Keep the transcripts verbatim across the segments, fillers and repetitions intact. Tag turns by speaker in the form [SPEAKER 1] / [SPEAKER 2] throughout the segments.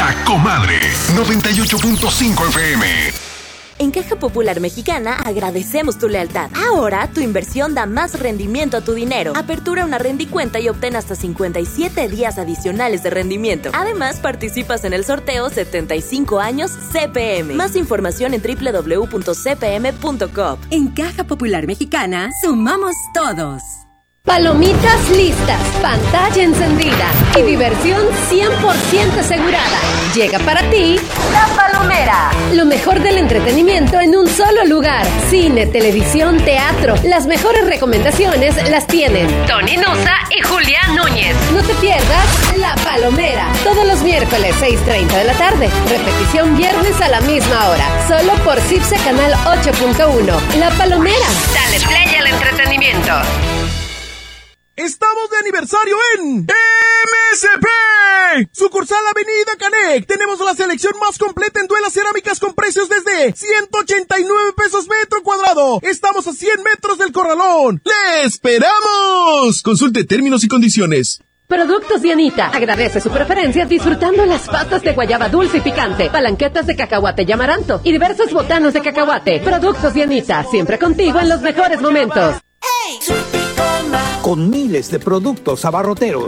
[SPEAKER 1] La Comadre, noventa y ocho punto cinco F M.
[SPEAKER 2] En Caja Popular Mexicana agradecemos tu lealtad. Ahora tu inversión da más rendimiento a tu dinero. Apertura una rendicuenta y obtén hasta cincuenta y siete días adicionales de rendimiento. Además, participas en el sorteo setenta y cinco años C P M. Más información en doble u doble u doble u punto c p m punto com.
[SPEAKER 3] En Caja Popular Mexicana, sumamos todos.
[SPEAKER 4] Palomitas listas, pantalla encendida y diversión cien por ciento asegurada. Llega para ti La Palomera. Lo mejor del entretenimiento en un solo lugar. Cine, televisión, teatro. Las mejores recomendaciones las tienen Tony Nusa y Julián Núñez. No te pierdas La Palomera. Todos los miércoles seis treinta de la tarde. Repetición viernes a la misma hora. Solo por CIPSE Canal ocho punto uno. La Palomera. Dale play al entretenimiento.
[SPEAKER 5] ¡Estamos de aniversario en M S P! Sucursal Avenida Canec. Tenemos la selección más completa en duelas cerámicas con precios desde ciento ochenta y nueve pesos metro cuadrado. Estamos a cien metros del corralón. ¡Le esperamos! Consulte términos y condiciones.
[SPEAKER 4] Productos Dianita. Agradece su preferencia disfrutando las pastas de guayaba dulce y picante, palanquetas de cacahuate y amaranto y diversos botanos de cacahuate. Productos Dianita, siempre contigo en los mejores momentos.
[SPEAKER 6] ¡Hey! Con miles de productos abarroteros.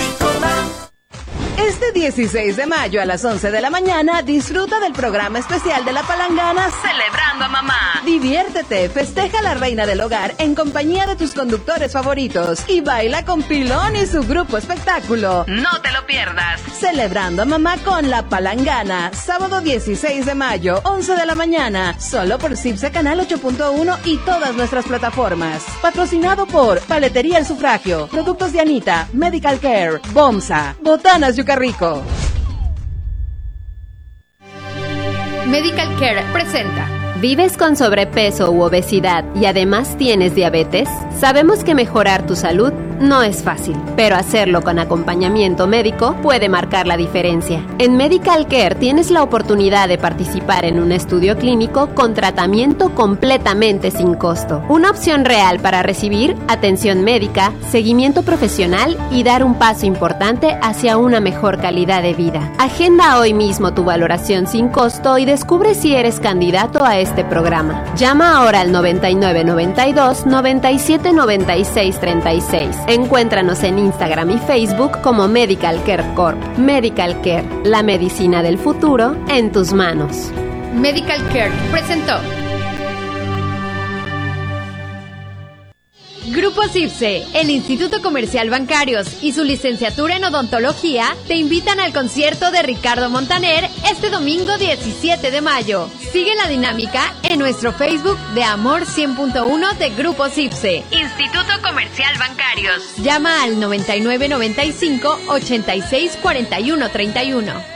[SPEAKER 7] Este dieciséis de mayo a las once de la mañana disfruta del programa especial de La Palangana Celebrando a Mamá. Diviértete, festeja a la reina del hogar en compañía de tus conductores favoritos y baila con Pilón y su grupo espectáculo. No te lo pierdas. Celebrando a Mamá con La Palangana, sábado dieciséis de mayo, once de la mañana, solo por CIPSE Canal ocho punto uno y todas nuestras plataformas. Patrocinado por Paletería El Sufragio, Productos Dianita, Medical Care, Bomsa, Botanas Yucarrico.
[SPEAKER 8] Medical Care presenta. ¿Vives con sobrepeso u obesidad y además tienes diabetes? Sabemos que mejorar tu salud no es fácil, pero hacerlo con acompañamiento médico puede marcar la diferencia. En Medical Care tienes la oportunidad de participar en un estudio clínico con tratamiento completamente sin costo. Una opción real para recibir atención médica, seguimiento profesional y dar un paso importante hacia una mejor calidad de vida. Agenda hoy mismo tu valoración sin costo y descubre si eres candidato a este programa. Llama ahora al noventa y nueve noventa y dos noventa y siete noventa y seis treinta y seis. Encuéntranos en Instagram y Facebook como Medical Care Corp. Medical Care, la medicina del futuro en tus manos.
[SPEAKER 9] Medical Care presentó. Grupo CIPSE, el Instituto Comercial Bancarios y su licenciatura en odontología te invitan al concierto de Ricardo Montaner este domingo diecisiete de mayo. Sigue la dinámica en nuestro Facebook de Amor cien punto uno de Grupo CIPSE. Instituto Comercial Bancarios. Llama al noventa y nueve noventa y cinco ochenta y seis cuarenta y uno treinta y uno.